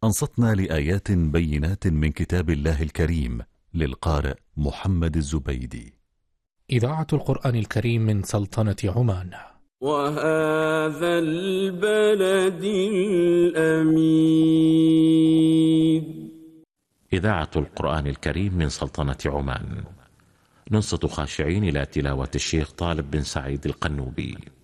أنصتنا لآيات بينات من كتاب الله الكريم للقارئ محمد الزبيدي. إذاعة القرآن الكريم من سلطنة عمان. وهذا البلد الأمين. إذاعة القرآن الكريم من سلطنة عمان. ننصت خاشعين إلى تلاوة الشيخ طالب بن سعيد القنوبي.